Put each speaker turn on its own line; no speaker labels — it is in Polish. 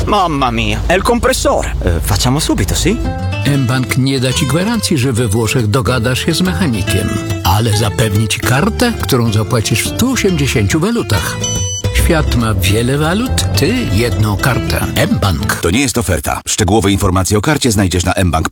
Mamma mia, è il compressore. Facciamo subito, sì?
mBank nie da ci gwarancji, że we Włoszech dogadasz się z mechanikiem, ale zapewni ci kartę, którą zapłacisz w 180 walutach. Świat ma wiele walut, ty jedną kartę. mBank.
To nie jest oferta. Szczegółowe informacje o karcie znajdziesz na mbank.pl.